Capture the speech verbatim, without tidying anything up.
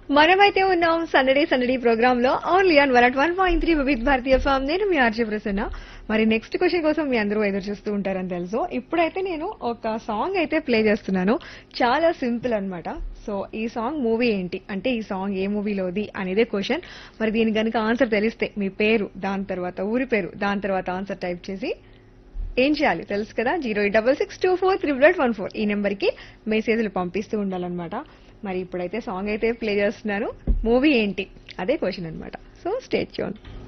మనమైతే ఉన్నాం సందడి సందడి ప్రోగ్రామ్ లో only on one at one point three వివిధ భారతీయ ఫామ్. నేను మీ ఆర్జే ప్రసన్న. మరి నెక్స్ట్ క్వశ్చన్ కోసం మీ అందరూ ఎదురు చూస్తూ ఉంటారని తెలుసు. ఇప్పుడైతే నేను ఒక సాంగ్ అయితే ప్లే చేస్తున్నాను. చాలా సింపుల్ అన్నమాట. సో ఈ సాంగ్ మూవీ ఏంటి అంటే ఈ సాంగ్ ఏ మూవీలోది అనేదే క్వశ్చన్. మరి దీనికి గనుక ఆన్సర్ తెలిస్తే మీ పేరు, దాని తర్వాత ఊరి పేరు, దాని తర్వాత ఆన్సర్ టైప్ చేసి ఏం చేయాలి తెలుసు కదా, zero eight double six two four triple eight one four ఈ నెంబర్ కి మెసేజ్లు పంపిస్తూ ఉండాలన్నమాట. మరి ఇప్పుడైతే సాంగ్ అయితే ప్లే చేస్తున్నాను. మూవీ ఏంటి అదే క్వశ్చన్ అన్నమాట. So stay tune.